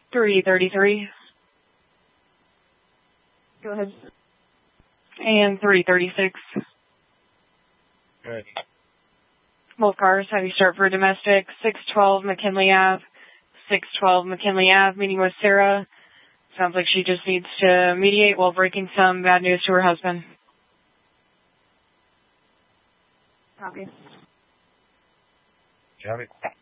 333. Go ahead. And 336. Good. Both cars have you start for domestic, 612 McKinley Ave. 612 McKinley Ave, meeting with Sarah. Sounds like she just needs to mediate while breaking some bad news to her husband. Copy. Copy.